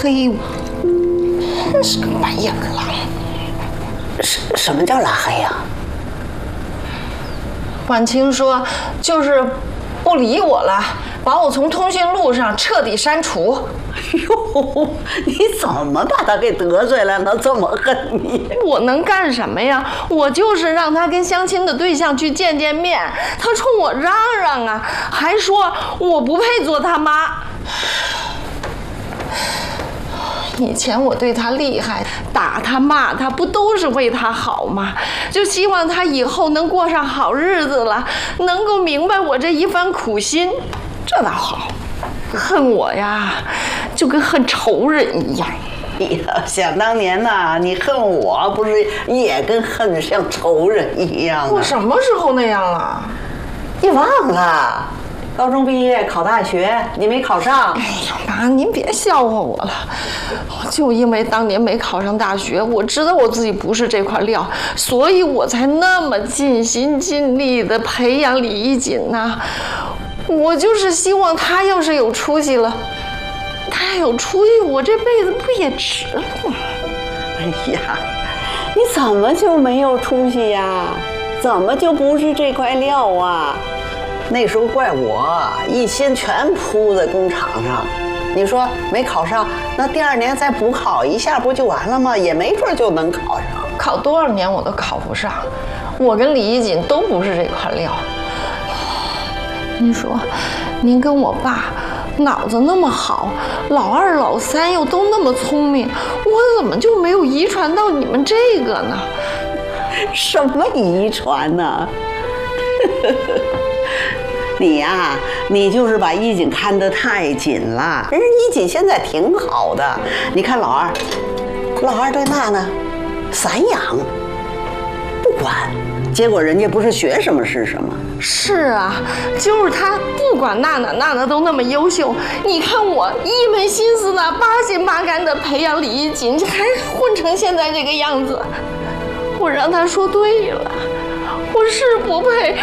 黑我，真是个白眼狼。 什么叫拉黑呀？ 婉清说，就是不理我了，把我从通讯录上彻底删除。 哟，你怎么把他给得罪了呢？这么恨你？ 我能干什么呀？我就是让他跟相亲的对象去见见面，他冲我嚷嚷啊，还说我不配做他妈。以前我对他厉害，打他骂他，不都是为他好吗？就希望他以后能过上好日子了，能够明白我这一番苦心，这倒好。恨我呀，就跟恨仇人一样。 哎呀，想当年呐，你恨我不是也跟恨像仇人一样啊？ 我什么时候那样了？ 你忘了？高中毕业考大学，你没考上。 哎呀妈，您别笑话我了。就因为当年没考上大学，我知道我自己不是这块料，所以我才那么尽心尽力的培养李衣锦呐。我就是希望他要是有出息了，他有出息，我这辈子不也值了吗？ 哎呀，你怎么就没有出息呀？怎么就不是这块料啊？那时候怪我一心全扑在工厂上，你说没考上，那第2年再补考一下不就完了吗？也没准就能考上。 考多少年我都考不上，我跟李衣锦都不是这块料。您说，您跟我爸脑子那么好，老2、老3又都那么聪明，我怎么就没有遗传到你们这个呢？ 什么遗传呢？你呀，你就是把衣锦看得太紧了。人家衣锦现在挺好的，你看老二对娜娜散养，不管，结果人家不是学什么是什么。 是啊，就是他不管娜娜都那么优秀，你看我一门心思的、8心8肝的培养李衣锦，还混成现在这个样子。我让他说对了，我是不配，